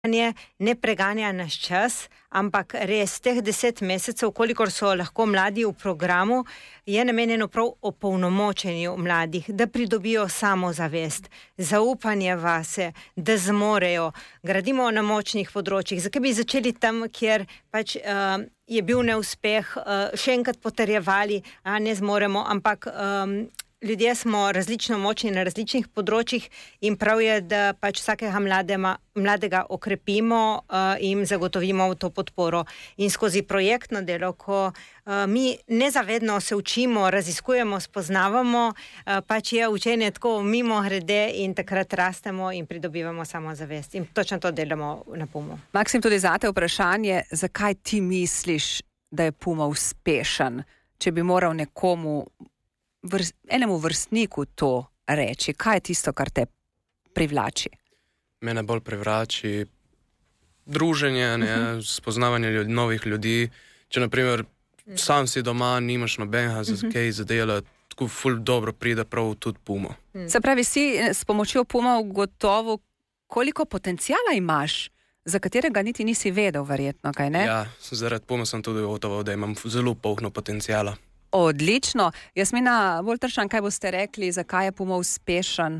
ne preganja naš čas, ampak res teh 10 mesecev, kolikor so lahko mladi v programu, je namenjeno prav opolnomočenju mladih, da pridobijo samozavest, zaupanje vase, da zmorejo. Gradimo na močnih področjih. Zakaj bi začeli tam, kjer pač je bil neuspeh, še enkrat potrjevali, ne zmoremo, ampak ljudje smo različno močni na različnih področjih in prav je, da pač vsakega mladega okrepimo in zagotovimo v to podporo. In skozi projektno delo, ko mi nezavedno se učimo, raziskujemo, spoznavamo, pač je učenje tako mimogrede in takrat rastemo in pridobivamo samozavest. In točno to delamo na PUM-u. Maksim, tudi zate vprašanje, zakaj ti misliš, da je PUM uspešen, če bi moral nekomu enemu vrstniku to reči? Kaj je tisto, kar te privlači? Mene bolj privlači druženje, spoznavanje novih ljudi. Če naprimer sam si doma, nimaš nobenega za kaj zadela, tako ful dobro pride prav tudi PUM-u. Se pravi, si s pomočjo PUM-a ugotovil, koliko potencijala imaš, za katerega niti nisi vedel, verjetno, kaj ne? Ja, zaradi PUM-a sem tudi ugotovil, da imam zelo polno potencijala. Odlično. Jasmina Voltršan, kaj boste rekli, zakaj je PUM uspešen?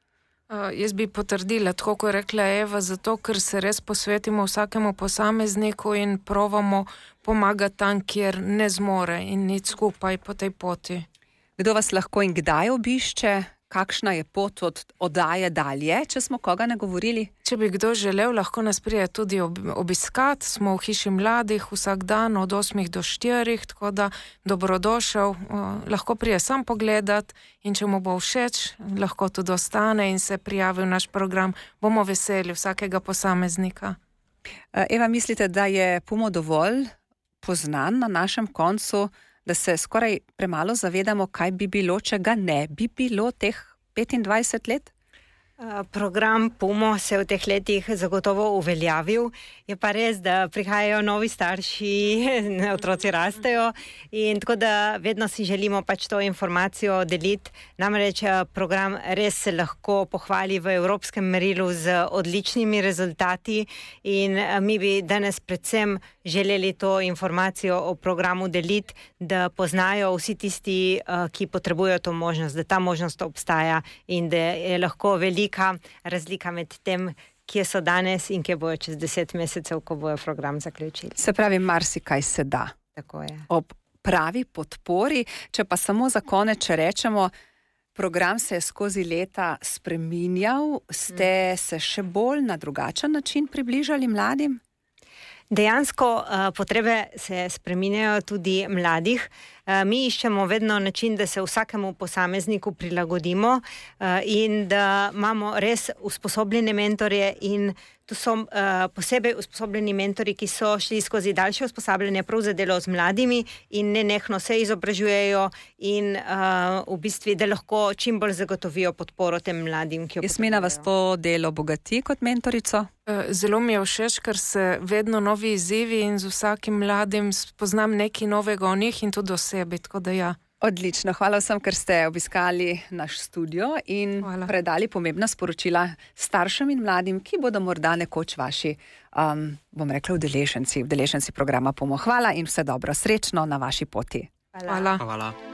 Jaz bi potrdila, tako kot je rekla Eva, zato, ker se res posvetimo vsakemu posamezniku in provamo pomagati tam, kjer ne zmore in nič skupaj po tej poti. Kdo vas lahko in kdaj obišče? Kakšna je pot od oddaje dalje, če smo koga nagovorili? Če bi kdo želel, lahko nas prije tudi obiskat. Smo v hiši mladih vsak dan od 8 do 4, tako da dobrodošel. Lahko prije sam pogledat in če mu bo všeč, lahko tudi ostane in se prijavi v naš program. Bomo veseli vsakega posameznika. Eva, mislite, da je PUM dovolj poznan na našem koncu, da se skoraj premalo zavedamo, kaj bi bilo, če ga ne bi bilo teh 25 let? Program PUM se v teh letih zagotovo uveljavil. Je pa res, da prihajajo novi starši, otroci rastejo in tako da vedno si želimo pač to informacijo deliti. Namreč program res se lahko pohvali v evropskem merilu z odličnimi rezultati in mi bi danes predvsem želeli to informacijo o programu deliti, da poznajo vsi tisti, ki potrebujejo to možnost, da ta možnost obstaja in da je lahko velika razlika med tem, kje so danes in kje bojo čez 10 mesecev, ko bojo program zaključili. Se pravi, marsikaj se da. Tako je. Ob pravi podpori, če pa samo za konec, če rečemo, program se je skozi leta spreminjal, ste se še bolj na drugačen način približali mladim? Dejansko potrebe se spreminjajo tudi mladih. Mi iščemo vedno način, da se vsakemu posamezniku prilagodimo in da imamo res usposobljene mentorje in tu so posebej usposobljeni mentori, ki so šli skozi daljše usposabljanje prav za delo z mladimi in nenehno se izobražujejo in v bistvu, da lahko čim bolj zagotovijo podporo tem mladim, ki jo potrebujejo. Jasmina, vas to delo bogati kot mentorico? Zelo mi je všeč, ker se vedno novi izzivi in z vsakim mladim spoznam nekaj novega o njih in tudi o sebi, tako da ja. Odlično, hvala vsem, ker ste obiskali naš studio in predali pomembna sporočila staršem in mladim, ki bodo morda nekoč vaši, bom rekla, udeleženci programa PUM. Hvala in vse dobro, srečno na vaši poti. Hvala.